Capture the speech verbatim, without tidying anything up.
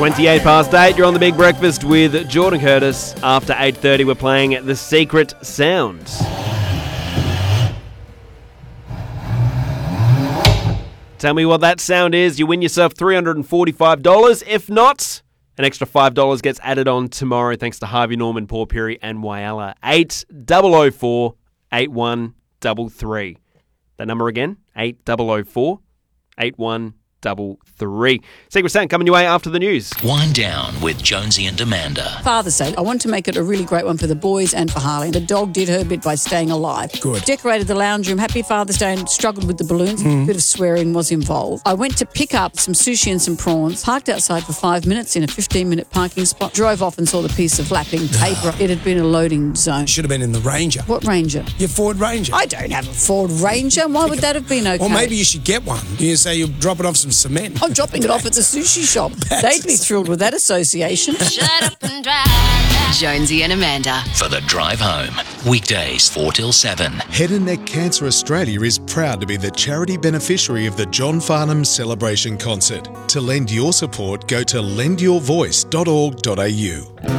twenty-eight past eight, you're on The Big Breakfast with Jordan Curtis. After eight thirty, we're playing The Secret Sound. Tell me what that sound is. You win yourself three hundred forty-five dollars. If not, an extra five dollars gets added on tomorrow thanks to Harvey Norman, Paul Perry and Whyalla. eight zero zero four, eight one three three. That number again, eight zero zero four, eight one three three. Secret Sound coming your way after the news. Wind Down with Jonesy and Amanda. Father's Day. I want to make it a really great one for the boys and for Harley. The dog did her bit by staying alive. Good. Decorated the lounge room. Happy Father's Day and struggled with the balloons. Mm. A bit of swearing was involved. I went to pick up some sushi and some prawns. Parked outside for five minutes in a fifteen-minute parking spot. Drove off and saw the piece of lapping paper. It had been a loading zone. Should have been in the Ranger. What Ranger? Your Ford Ranger. I don't have a Ford Ranger. Why would that have been okay? Or maybe you should get one. You say you're dropping off some cement. I'm dropping it off at the sushi shop. They'd be thrilled with that association. Shut up and drive. Jonesy and Amanda. For the drive home. Weekdays four till seven. Head and Neck Cancer Australia is proud to be the charity beneficiary of the John Farnham Celebration Concert. To lend your support, go to lend your voice dot org dot a u.